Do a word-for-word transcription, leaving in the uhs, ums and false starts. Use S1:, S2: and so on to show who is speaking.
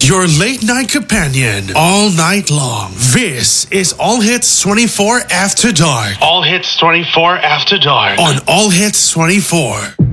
S1: your late night companion, all night long. This is All Hits twenty-four After Dark.
S2: All Hits twenty-four After Dark.
S1: On All Hits twenty-four.